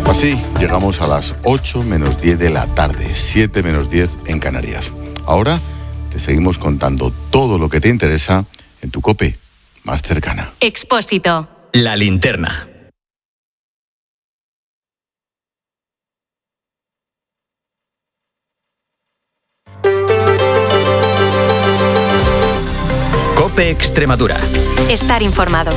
Así llegamos a las 8 menos 10 de la tarde, 7 menos 10 en Canarias. Ahora te seguimos contando todo lo que te interesa en tu COPE más cercana. Expósito. La linterna. COPE Extremadura. Estar informado.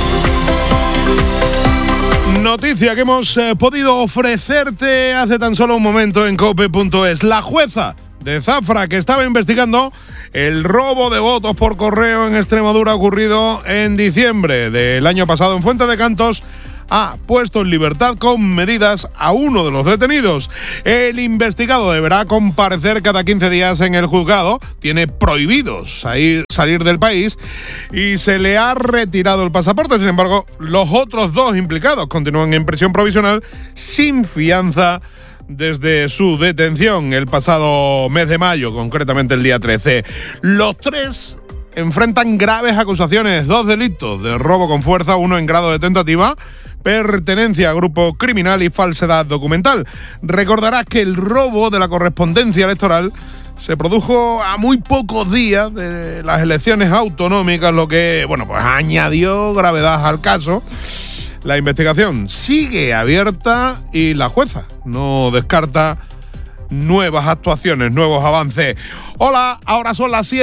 Noticia que hemos podido ofrecerte hace tan solo un momento en cope.es. La jueza de Zafra, que estaba investigando el robo de votos por correo en Extremadura ocurrido en diciembre del año pasado en Fuente de Cantos, ha puesto en libertad con medidas a uno de los detenidos. El investigado deberá comparecer cada 15 días en el juzgado, tiene prohibido salir del país y se le ha retirado el pasaporte. Sin embargo, los otros dos implicados continúan en prisión provisional sin fianza desde su detención el pasado mes de mayo, concretamente el día 13. Los tres enfrentan graves acusaciones, 2 delitos de robo con fuerza, uno en grado de tentativa, pertenencia a grupo criminal y falsedad documental. Recordarás que el robo de la correspondencia electoral se produjo a muy pocos días de las elecciones autonómicas, lo que, pues añadió gravedad al caso. La investigación sigue abierta y la jueza no descarta nuevas actuaciones, nuevos avances. Hola, ahora son las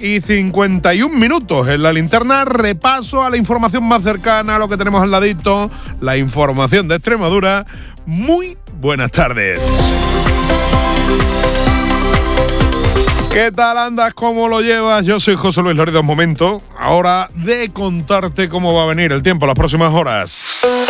7:51 en la linterna. Repaso a la información más cercana, a lo que tenemos al ladito, la información de Extremadura. Muy buenas tardes. ¿Qué tal andas? ¿Cómo lo llevas? Yo soy José Luis Loredo. Un momento, ahora de contarte cómo va a venir el tiempo las próximas horas.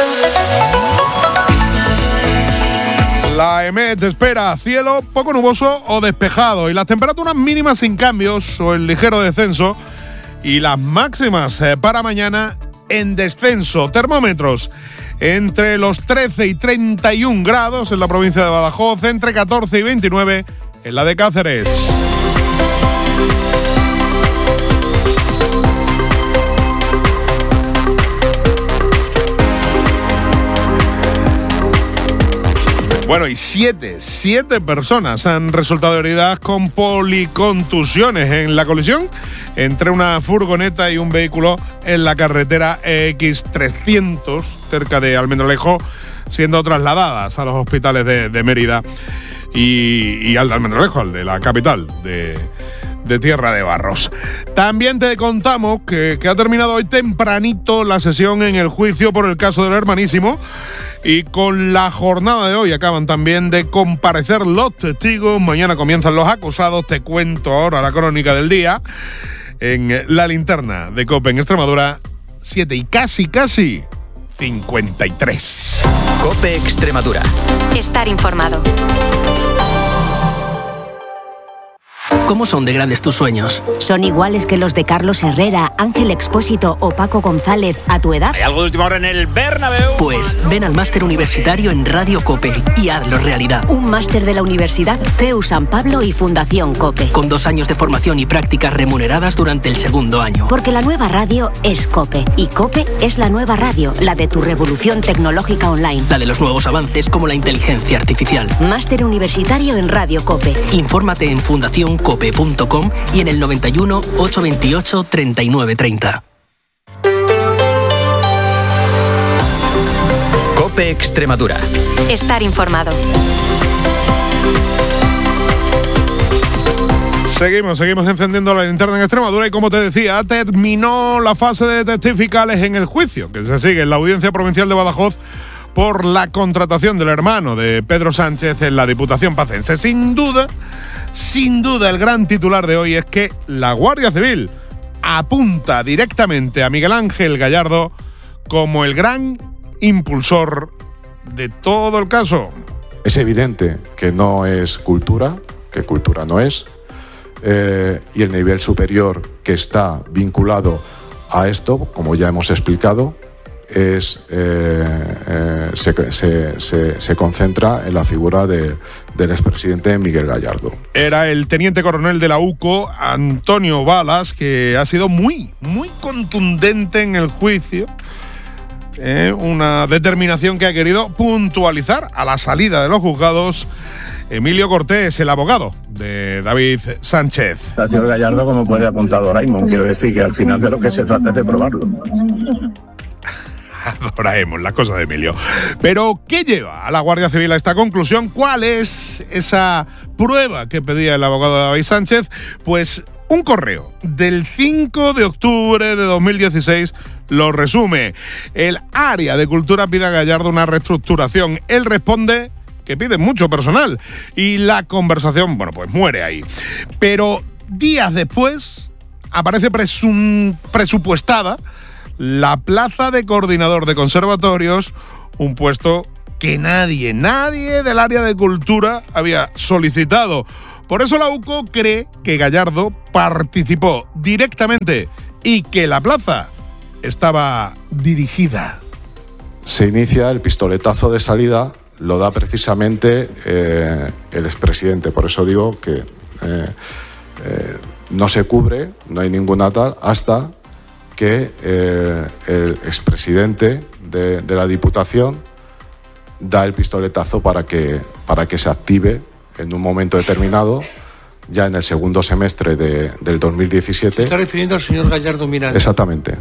La EMET espera cielo poco nuboso o despejado y las temperaturas mínimas sin cambios o en ligero descenso y las máximas para mañana en descenso. Termómetros entre los 13 y 31 grados en la provincia de Badajoz, entre 14 y 29 en la de Cáceres. Bueno, y siete personas han resultado heridas con policontusiones en la colisión entre una furgoneta y un vehículo en la carretera X300, cerca de Almendralejo, siendo trasladadas a los hospitales de Mérida y al de Almendralejo, al de la capital de Tierra de Barros. También te contamos que ha terminado hoy tempranito la sesión en el juicio por el caso del Hermanísimo. Y con la jornada de hoy acaban también de comparecer los testigos. Mañana comienzan los acusados. Te cuento ahora la crónica del día en la linterna de COPE en Extremadura. 7 y casi 53. COPE Extremadura. Estar informado. ¿Cómo son de grandes tus sueños? ¿Son iguales que los de Carlos Herrera, Ángel Expósito o Paco González a tu edad? ¿Hay algo de última hora en el Bernabéu? Pues ven al máster universitario en Radio COPE y hazlo realidad. Un máster de la Universidad CEU San Pablo y Fundación COPE. Con 2 años de formación y prácticas remuneradas durante el segundo año. Porque la nueva radio es COPE. Y COPE es la nueva radio, la de tu revolución tecnológica online. La de los nuevos avances como la inteligencia artificial. Máster universitario en Radio COPE. Infórmate en fundacioncope.com y en el 91 828 3930. COPE Extremadura. Estar informado. Seguimos encendiendo la linterna en Extremadura y, como te decía, terminó la fase de testimoniales en el juicio que se sigue en la Audiencia Provincial de Badajoz por la contratación del hermano de Pedro Sánchez en la Diputación Pacense. Sin duda, el gran titular de hoy es que la Guardia Civil apunta directamente a Miguel Ángel Gallardo como el gran impulsor de todo el caso. Es evidente que no es cultura, que cultura no es, y el nivel superior que está vinculado a esto, como ya hemos explicado, se concentra en la figura del expresidente Miguel Gallardo. Era el teniente coronel de la UCO, Antonio Balas, que ha sido muy contundente en el juicio, una determinación que ha querido puntualizar a la salida de los juzgados Emilio Cortés, el abogado de David Sánchez. El señor Gallardo, como puede apuntar Doraemon, quiero decir que al final de lo que se trata es de probarlo. Doraemon, la cosa de Emilio. Pero, ¿qué lleva a la Guardia Civil a esta conclusión? ¿Cuál es esa prueba que pedía el abogado de David Sánchez? Pues un correo del 5 de octubre de 2016 lo resume. El área de cultura pide a Gallardo una reestructuración. Él responde que pide mucho personal y la conversación, bueno, pues muere ahí. Pero días después aparece presupuestada la plaza de coordinador de conservatorios, un puesto que nadie del área de cultura había solicitado. Por eso la UCO cree que Gallardo participó directamente y que la plaza estaba dirigida. Se inicia el pistoletazo de salida, lo da precisamente el expresidente. Por eso digo que no se cubre, no hay ninguna tal, hasta que el expresidente de la Diputación da el pistoletazo para que se active en un momento determinado, ya en el segundo semestre del 2017. ¿Se está refiriendo al señor Gallardo Miranda? Exactamente.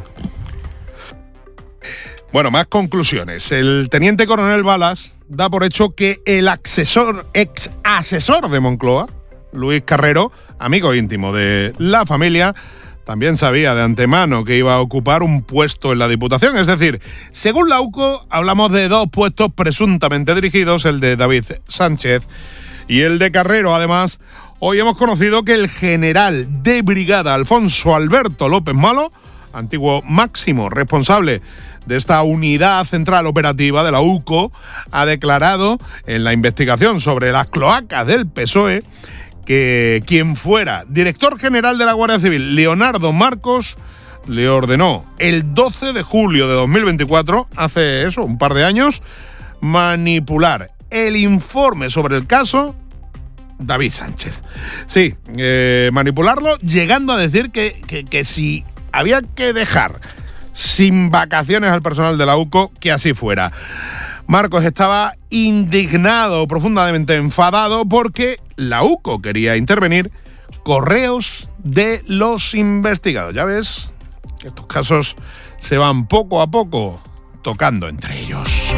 Bueno, más conclusiones. El teniente coronel Balas da por hecho que el ex asesor de Moncloa, Luis Carrero, amigo íntimo de la familia, también sabía de antemano que iba a ocupar un puesto en la Diputación. Es decir, según la UCO, hablamos de dos puestos presuntamente dirigidos, el de David Sánchez y el de Carrero. Además, hoy hemos conocido que el general de brigada Alfonso Alberto López Malo, antiguo máximo responsable de esta unidad central operativa de la UCO, ha declarado en la investigación sobre las cloacas del PSOE que quien fuera director general de la Guardia Civil, Leonardo Marcos, le ordenó el 12 de julio de 2024, hace eso, un par de años, manipular el informe sobre el caso David Sánchez. Sí, manipularlo, llegando a decir que si había que dejar sin vacaciones al personal de la UCO, que así fuera. Marcos estaba indignado, profundamente enfadado, porque la UCO quería intervenir correos de los investigados. Ya ves que estos casos se van poco a poco tocando entre ellos.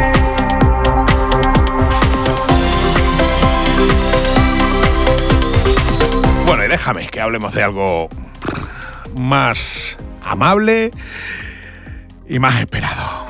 Bueno, y déjame que hablemos de algo más amable y más esperado.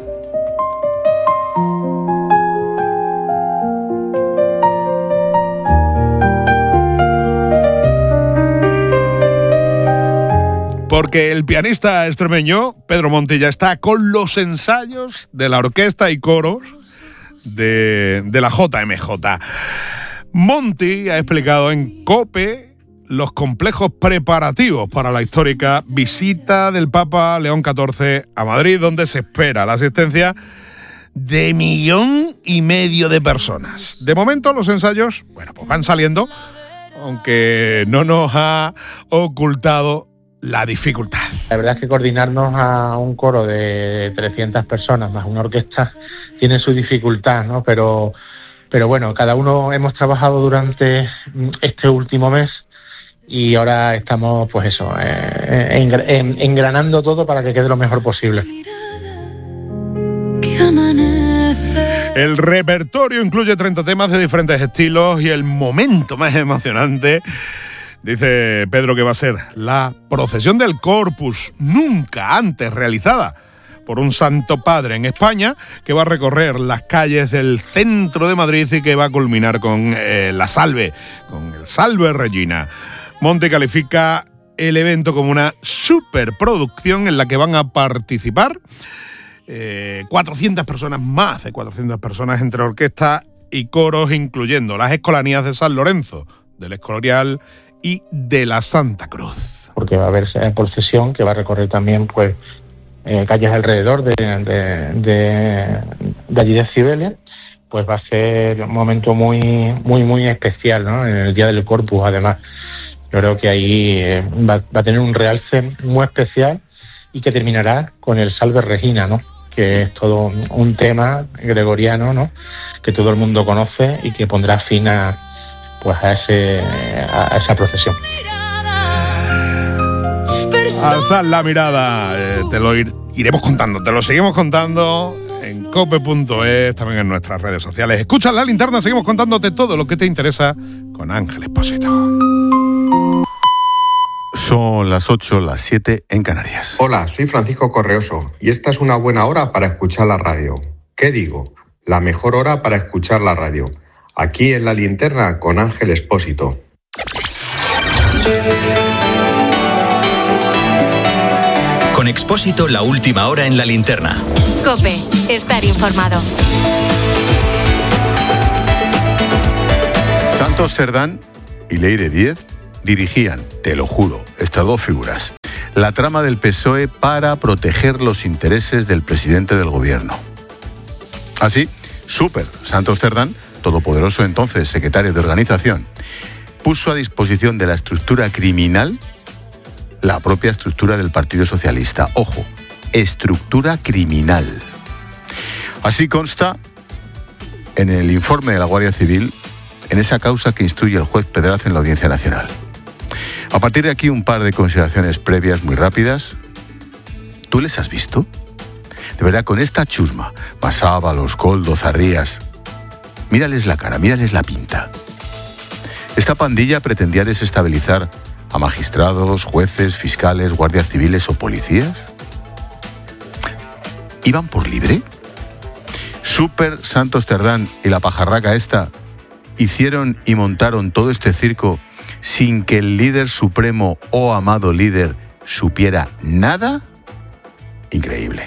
Porque el pianista extremeño Pedro Monti ya está con los ensayos de la orquesta y coros de la JMJ. Monti ha explicado en COPE los complejos preparativos para la histórica visita del Papa León XIV a Madrid, donde se espera la asistencia de 1,5 millones de personas. De momento los ensayos, bueno, pues van saliendo, aunque no nos ha ocultado la dificultad. La verdad es que coordinarnos a un coro de 300 personas más una orquesta tiene su dificultad, ¿no? Pero bueno, cada uno hemos trabajado durante este último mes y ahora estamos, pues eso, engranando todo para que quede lo mejor posible. El repertorio incluye 30 temas de diferentes estilos y el momento más emocionante, dice Pedro, que va a ser la procesión del Corpus, nunca antes realizada por un santo padre en España, que va a recorrer las calles del centro de Madrid y que va a culminar con la Salve, con el Salve Regina. Monti califica el evento como una superproducción en la que van a participar 400 personas, más de 400 personas entre orquesta y coros, incluyendo las escolanías de San Lorenzo, del Escorial y de la Santa Cruz. Porque va a haber procesión que va a recorrer también pues calles alrededor de allí de Cibeles. Pues va a ser un momento muy especial, ¿no? En el Día del Corpus, además. Yo creo que ahí va a tener un realce muy especial y que terminará con el Salve Regina, ¿no? que es todo un tema gregoriano, ¿no?, que todo el mundo conoce y que pondrá fin a esa procesión. Alzad la mirada, te lo iremos contando, te lo seguimos contando en cope.es, también en nuestras redes sociales. Escucha La Linterna, seguimos contándote todo lo que te interesa con Ángel Expósito. Son las 8, las 7 en Canarias. Hola, soy Francisco Correoso y esta es una buena hora para escuchar la radio. ¿Qué digo? La mejor hora para escuchar la radio. Aquí en La Linterna con Ángel Expósito. Con Expósito, la última hora en La Linterna. COPE, estar informado. Santos Cerdán y Leire Díez dirigían, te lo juro, estas dos figuras, la trama del PSOE para proteger los intereses del presidente del gobierno. Así, Santos Cerdán, todopoderoso entonces secretario de organización, puso a disposición de la estructura criminal la propia estructura del Partido Socialista. Ojo, estructura criminal. Así consta en el informe de la Guardia Civil, en esa causa que instruye el juez Pedraza en la Audiencia Nacional. A partir de aquí, un par de consideraciones previas muy rápidas. ¿Tú les has visto? De verdad, con esta chusma, Masábalos, Koldo, Zarrías, mírales la cara, mírales la pinta. Esta pandilla pretendía desestabilizar a magistrados, jueces, fiscales, guardias civiles o policías. ¿Iban por libre? Santos Cerdán y la pajarraca esta hicieron y montaron todo este circo sin que el líder supremo o amado líder supiera nada. Increíble.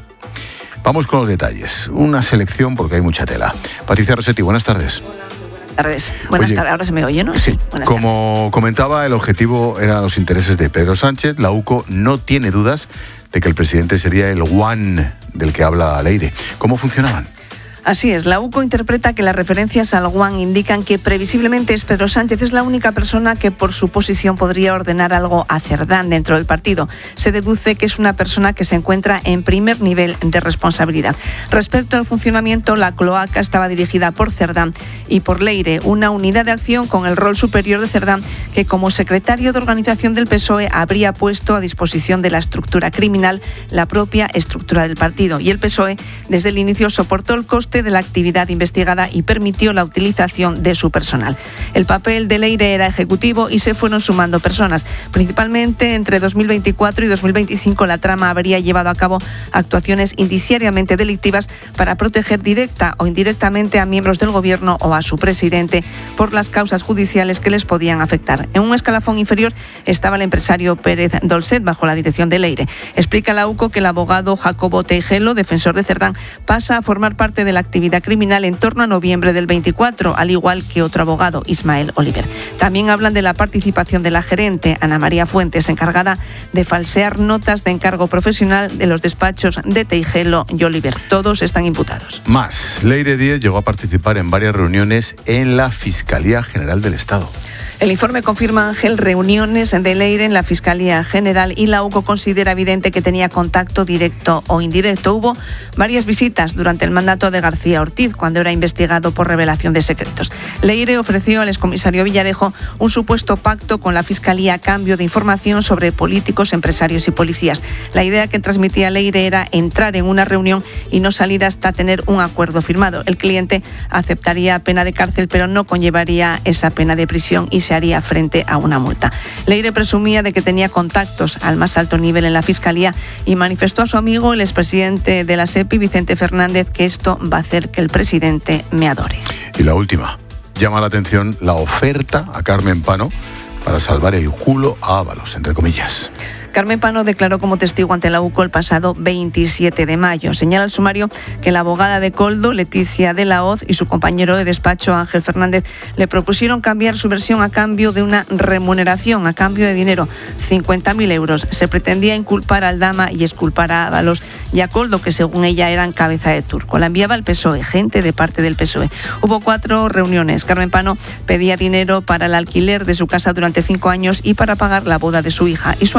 Vamos con los detalles. Una selección porque hay mucha tela. Patricia Rossetti, buenas tardes. Buenas tardes. ¿Ahora se me oye, no? Sí. Como comentaba, el objetivo eran los intereses de Pedro Sánchez. La UCO no tiene dudas de que el presidente sería el one del que habla Leire. ¿Cómo funcionaban? Así es, la UCO interpreta que las referencias al One indican que previsiblemente Pedro Sánchez es la única persona que por su posición podría ordenar algo a Cerdán dentro del partido. Se deduce que es una persona que se encuentra en primer nivel de responsabilidad. Respecto al funcionamiento, la cloaca estaba dirigida por Cerdán y por Leire, una unidad de acción con el rol superior de Cerdán, que como secretario de organización del PSOE habría puesto a disposición de la estructura criminal la propia estructura del partido. Y el PSOE desde el inicio soportó el coste de la actividad investigada y permitió la utilización de su personal. El papel de Leire era ejecutivo y se fueron sumando personas. Principalmente entre 2024 y 2025 la trama habría llevado a cabo actuaciones indiciariamente delictivas para proteger directa o indirectamente a miembros del gobierno o a su presidente por las causas judiciales que les podían afectar. En un escalafón inferior estaba el empresario Pérez Dolcet bajo la dirección de Leire. Explica la UCO que el abogado Jacobo Teijelo, defensor de Cerdán, pasa a formar parte de la actividad criminal en torno a noviembre del 24, al igual que otro abogado, Ismael Oliver. También hablan de la participación de la gerente, Ana María Fuentes, encargada de falsear notas de encargo profesional de los despachos de Teijelo y Oliver. Todos están imputados. Más, Leire Díez llegó a participar en varias reuniones en la Fiscalía General del Estado. El informe confirma, Ángel, reuniones de Leire en la Fiscalía General y la UCO considera evidente que tenía contacto directo o indirecto. Hubo varias visitas durante el mandato de García Ortiz, cuando era investigado por revelación de secretos. Leire ofreció al excomisario Villarejo un supuesto pacto con la Fiscalía a cambio de información sobre políticos, empresarios y policías. La idea que transmitía Leire era entrar en una reunión y no salir hasta tener un acuerdo firmado. El cliente aceptaría pena de cárcel, pero no conllevaría esa pena de prisión y se haría frente a una multa. Leire presumía de que tenía contactos al más alto nivel en la Fiscalía y manifestó a su amigo, el expresidente de la SEPI, Vicente Fernández, que esto va a hacer que el presidente me adore. Y la última, llama la atención la oferta a Carmen Pano para salvar el culo a Ábalos, entre comillas. Carmen Pano declaró como testigo ante la UCO el pasado 27 de mayo. Señala el sumario que la abogada de Koldo, Leticia de la Hoz, y su compañero de despacho, Ángel Fernández, le propusieron cambiar su versión a cambio de una remuneración, a cambio de dinero, 50.000 euros. Se pretendía inculpar al Dama y exculpar a Ábalos y a Koldo, que según ella eran cabeza de turco. La enviaba el PSOE, gente de parte del PSOE. Hubo 4 reuniones. Carmen Pano pedía dinero para el alquiler de su casa durante 5 años y para pagar la boda de su hija. Y su amigo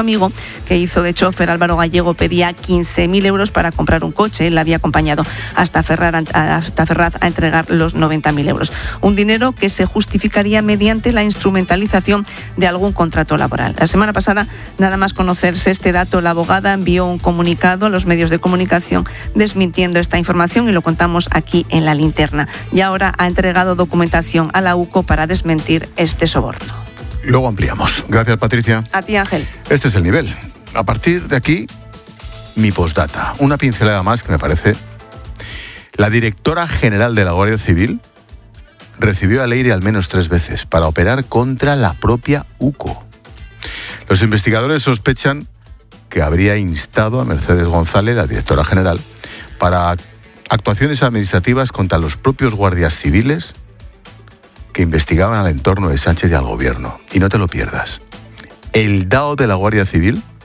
que hizo de chofer. Álvaro Gallego pedía 15.000 euros para comprar un coche. Él la había acompañado hasta Ferraz a entregar los 90.000 euros. Un dinero que se justificaría mediante la instrumentalización de algún contrato laboral. La semana pasada, nada más conocerse este dato, la abogada envió un comunicado a los medios de comunicación desmintiendo esta información y lo contamos aquí en La Linterna. Y ahora ha entregado documentación a la UCO para desmentir este soborno. Luego ampliamos. Gracias, Patricia. A ti, Ángel. Este es el nivel. A partir de aquí, mi postdata. Una pincelada más que me parece. La directora general de la Guardia Civil recibió a Leire al menos 3 veces para operar contra la propia UCO. Los investigadores sospechan que habría instado a Mercedes González, la directora general, para actuaciones administrativas contra los propios guardias civiles que investigaban al entorno de Sánchez y al gobierno. Y no te lo pierdas. El DAO de la Guardia Civil